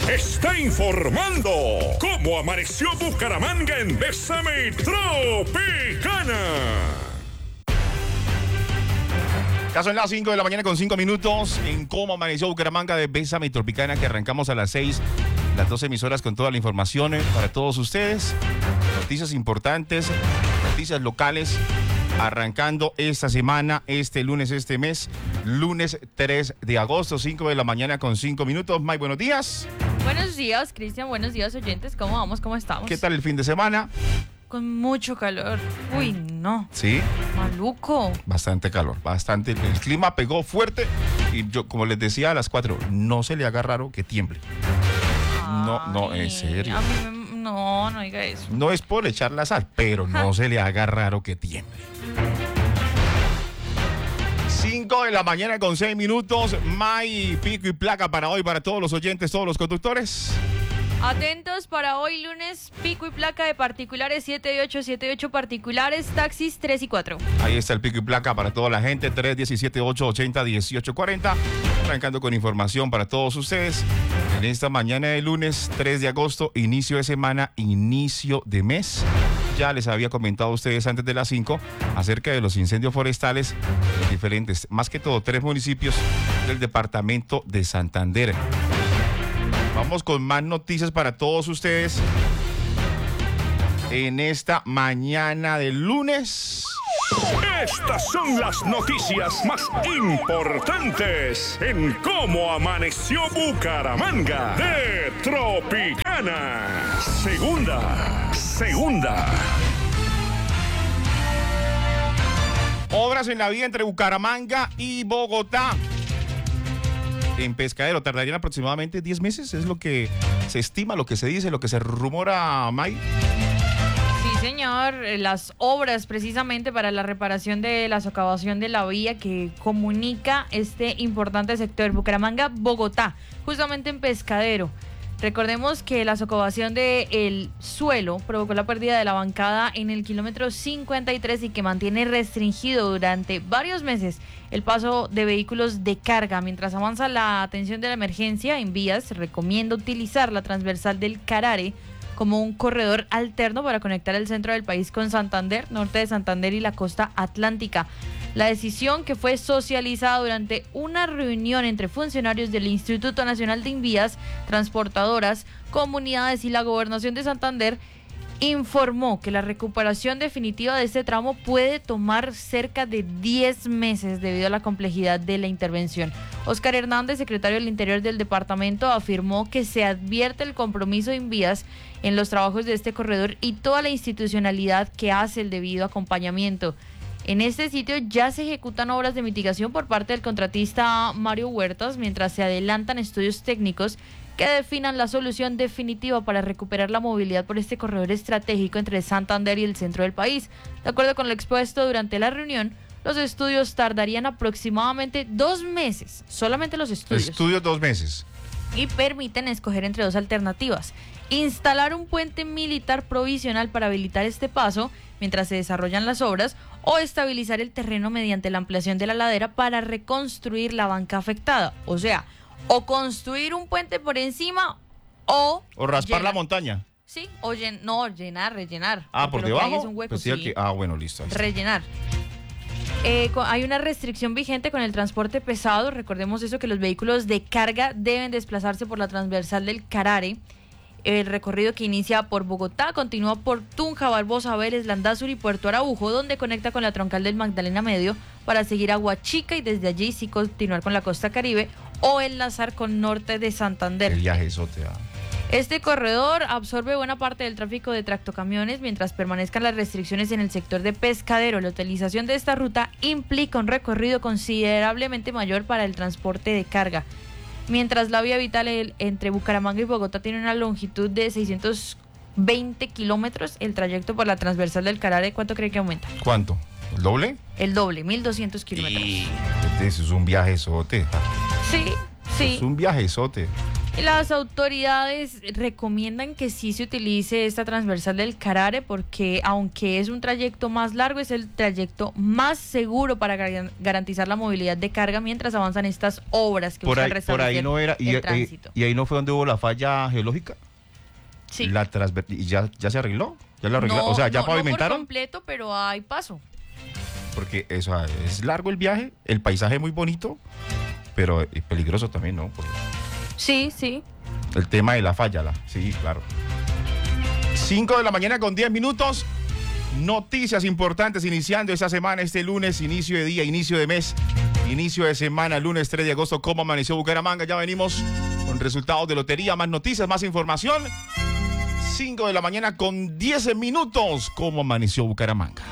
está informando cómo amaneció Bucaramanga en Bésame Tropicana. Ya son las 5 de la mañana con 5 minutos en cómo amaneció Bucaramanga de Bésame Tropicana, que arrancamos a las 6, las 2 emisoras con toda la información para todos ustedes. Noticias importantes, noticias locales, arrancando esta semana, este lunes, este mes, lunes 3 de agosto, 5 de la mañana con 5 minutos. May, buenos días. Buenos días, Cristian, buenos días, oyentes. ¿Cómo vamos? ¿Cómo estamos? ¿Qué tal el fin de semana? Con mucho calor. Uy, no. Sí. Maluco. Bastante calor, bastante. El clima pegó fuerte y yo, como les decía a las 4, no se le haga raro que tiemble. No, en serio. A mí no diga eso. No es por echar la sal, pero no se le haga raro que tiemble. 5 de la mañana con 6 minutos. May, pico y placa para hoy, para todos los oyentes, todos los conductores. Atentos para hoy lunes, pico y placa de particulares 7 y 8, 7 y 8 particulares, taxis 3 y 4. Ahí está el pico y placa para toda la gente, 317 880 1840. Arrancando con información para todos ustedes. En esta mañana de lunes 3 de agosto, inicio de semana, inicio de mes. Ya les había comentado a ustedes antes de las 5 acerca de los incendios forestales en diferentes, más que todo 3 municipios del departamento de Santander. Vamos con más noticias para todos ustedes en esta mañana de lunes. Estas son las noticias más importantes en cómo amaneció Bucaramanga de Tropicana. Segunda. Obras en la vía entre Bucaramanga y Bogotá. En Pescadero tardarían aproximadamente 10 meses, es lo que se estima, lo que se dice, lo que se rumora, May. Sí, señor, las obras precisamente para la reparación de la socavación de la vía que comunica este importante sector Bucaramanga-Bogotá, justamente en Pescadero. Recordemos que la socavación del suelo provocó la pérdida de la bancada en el kilómetro 53 y que mantiene restringido durante varios meses el paso de vehículos de carga. Mientras avanza la atención de la emergencia en vías, se recomienda utilizar la transversal del Carare como un corredor alterno para conectar el centro del país con Santander, norte de Santander y la costa atlántica. La decisión, que fue socializada durante una reunión entre funcionarios del Instituto Nacional de Invías, transportadoras, comunidades y la Gobernación de Santander, informó que la recuperación definitiva de este tramo puede tomar cerca de 10 meses debido a la complejidad de la intervención. Óscar Hernández, secretario del Interior del departamento, afirmó que se advierte el compromiso de Invías en los trabajos de este corredor y toda la institucionalidad que hace el debido acompañamiento. En este sitio ya se ejecutan obras de mitigación por parte del contratista Mario Huertas, mientras se adelantan estudios técnicos que definan la solución definitiva para recuperar la movilidad por este corredor estratégico entre Santander y el centro del país. De acuerdo con lo expuesto durante la reunión, los estudios tardarían aproximadamente 2 meses, solamente los estudios. Estudios 2 meses. Y permiten escoger entre 2 alternativas: instalar un puente militar provisional para habilitar este paso mientras se desarrollan las obras, o estabilizar el terreno mediante la ampliación de la ladera para reconstruir la banca afectada. O sea, o construir un puente por encima o raspar llenar la montaña. Sí, o rellenar. Ah, por Lo que hay debajo. es un hueco, Pues sí. bueno, listo. Rellenar. Hay una restricción vigente con el transporte pesado. Recordemos eso, que los vehículos de carga deben desplazarse por la transversal del Carare. El recorrido, que inicia por Bogotá, continúa por Tunja, Barbosa, Vélez, Landazuri y Puerto Araujo, donde conecta con la troncal del Magdalena Medio para seguir a Huachica y desde allí sí continuar con la costa Caribe o enlazar con norte de Santander. El viajezote. Este corredor absorbe buena parte del tráfico de tractocamiones mientras permanezcan las restricciones en el sector de Pescadero. La utilización de esta ruta implica un recorrido considerablemente mayor para el transporte de carga. Mientras la vía vital entre Bucaramanga y Bogotá tiene una longitud de 620 kilómetros, el trayecto por la transversal del Carare, ¿cuánto cree que aumenta? ¿Cuánto? ¿El doble? El doble, 1.200 kilómetros. Eso es un viajezote. Sí. Es un viajezote. Y las autoridades recomiendan que sí se utilice esta transversal del Carare porque aunque es un trayecto más largo, es el trayecto más seguro para garantizar la movilidad de carga mientras avanzan estas obras que Por ahí no era, el tránsito. Y ahí no fue donde hubo la falla geológica. Sí. ¿Y ya se arregló? ¿Ya lo arreglaron? O sea, ¿ya pavimentaron? No por completo, pero hay paso. Porque eso, es largo el viaje, el paisaje es muy bonito, pero es peligroso también, ¿no? Porque sí. el tema de la falla, sí, claro. 5 de la mañana con 10 minutos. Noticias importantes iniciando esta semana, este lunes, inicio de día, inicio de mes, inicio de semana, lunes 3 de agosto. ¿Cómo amaneció Bucaramanga? Ya venimos con resultados de lotería, más noticias, más información. 5 de la mañana con 10 minutos. ¿Cómo amaneció Bucaramanga?